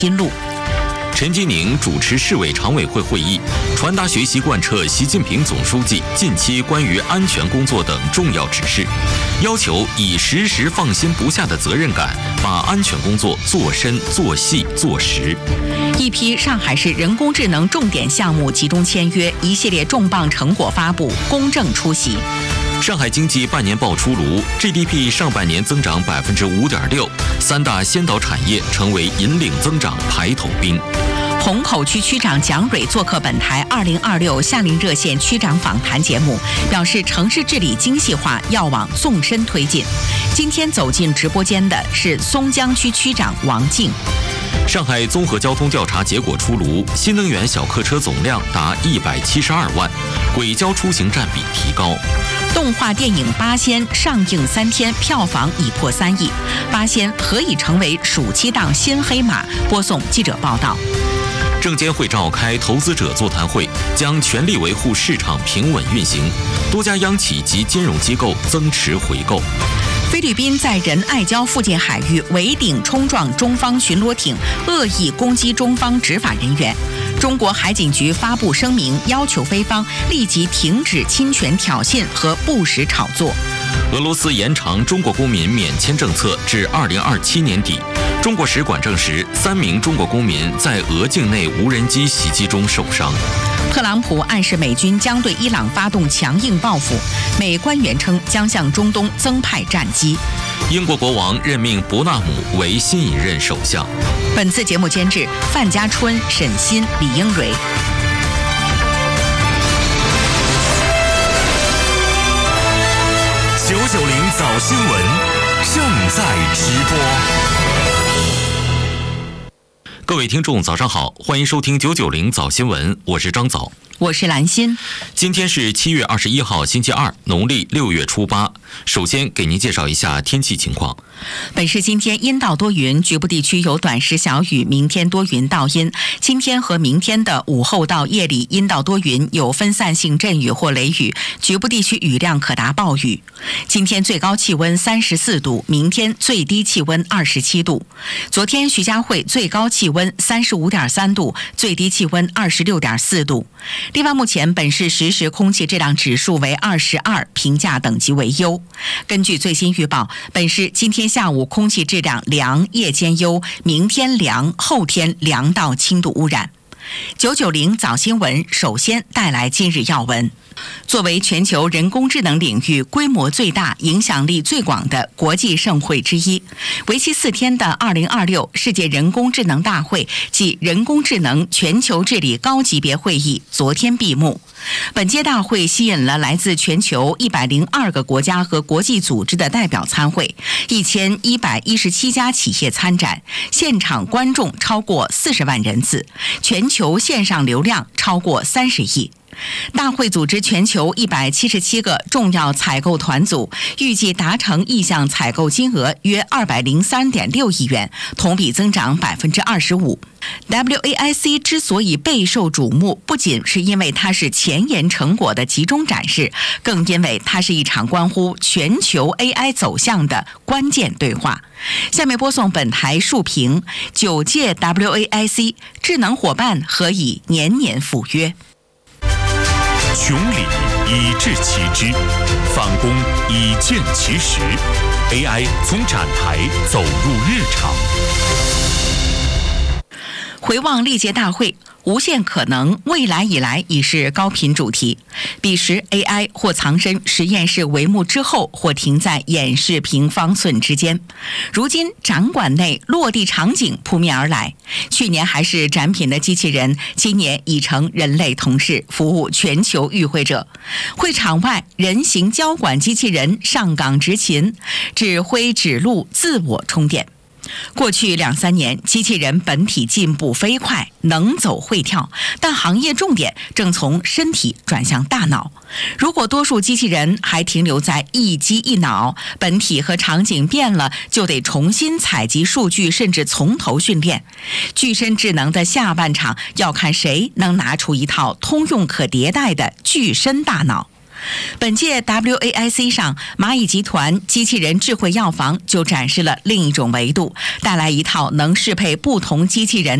新路。 陈吉宁主持市委常委会会议，传达学习贯彻习近平总书记近期关于安全工作等重要指示，要求以时时放心不下的责任感，把安全工作做深、做细、做实。 一批上海市人工智能重点项目集中签约，一系列重磅成果发布，公正出席。 上海经济半年报出炉 ，GDP 上半年增长5.6%，三大先导产业成为引领增长排头兵。 虹口区区长蒋蕊做客本台2026夏令热线区长访谈节目，表示城市治理精细化要往纵深推进。今天走进直播间的是松江区区长王静。 上海综合交通调查结果出炉，新能源小客车总量达172万，轨交出行占比提高。 动画电影《八仙》上映3天，票房已破3亿，《八仙》何以成为暑期档新黑马？播送记者报道。 证监会召开投资者座谈会，将全力维护市场平稳运行，多家央企及金融机构增持回购。 菲律宾在仁爱礁附近海域围顶冲撞中方巡逻艇，恶意攻击中方执法人员。中国海警局发布声明，要求菲方立即停止侵权挑衅和不实炒作。 俄罗斯延长中国公民免签政策至2027年底。中国使馆证实，3名中国公民在俄境内无人机袭击中受伤。 特朗普暗示美军将对伊朗发动强硬报复，美官员称将向中东增派战机。 英国国王任命伯纳姆为新一任首相。 本次节目监制范家春、沈鑫、李英蕊。 990早新闻正在直播。 各位听众早上好，欢迎收听990早新闻，我是张早。 我是兰心。今天是7月21号星期二，农历6月初8。首先给您介绍一下天气情况。 本市今天阴到多云，局部地区有短时小雨，明天多云到阴。今天和明天的午后到夜里阴到多云，有分散性阵雨或雷雨，局部地区雨量可达暴雨。今天最高气温34度，明天最低气温27度。昨天徐家汇最高气温35.3度，最低气温26.4度。另外，目前本市实时空气质量指数为22，评价等级为优。根据最新预报，本市今天下午空气质量良，夜间优，明天良，后天良到轻度污染。990早新闻首先带来今日要闻。作为全球人工智能领域规模最大、影响力最广的国际盛会之一，为期4天的2026世界人工智能大会暨人工智能全球治理高级别会议昨天闭幕。本届大会吸引了来自全球102个国家和国际组织的代表参会，1117家企业参展，现场观众超过40万人次，全球线上流量超过30亿。大会组织全球177个重要采购团组，预计达成意向采购金额约203.6亿元，同比增长25%。WAIC 之所以备受瞩目，不仅是因为它是前沿成果的集中展示，更因为它是一场关乎全球 AI 走向的关键对话。下面播送本台述评：9届 WAIC 智能伙伴何以年年赴约？ 穷理以治其知，反攻以见其实。AI 从展台走入日常。 回望历届大会，无限可能，未来以来已是高频主题。彼时 AI 或藏身实验室帷幕之后，或停在演示屏方寸之间。如今展馆内落地场景扑面而来，去年还是展品的机器人，今年已成人类同事，服务全球与会者。会场外人形交管机器人上岗执勤，指挥指路，自我充电。过去2-3年，机器人本体进步飞快，能走会跳，但行业重点正从身体转向大脑。如果多数机器人还停留在一机一脑，本体和场景变了，就得重新采集数据，甚至从头训练。具身智能的下半场要看谁能拿出一套通用可迭代的具身大脑。 本届 WAIC 上，蚂蚁集团机器人智慧药房就展示了另一种维度，带来一套能适配不同机器人